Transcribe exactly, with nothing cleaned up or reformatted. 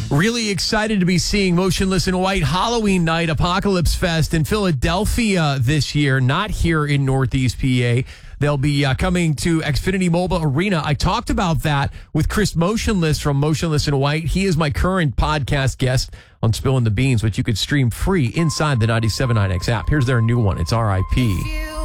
Really excited to be seeing Motionless in White Halloween Night Apocalypse Fest in Philadelphia this year, not here in Northeast P A. They'll be uh, coming to Xfinity Mobile Arena. I talked about that with Chris Motionless from Motionless in White. He is my current podcast guest on Spilling the Beans, which you could stream free inside the ninety-seven point nine X app. Here's their new one. It's R I P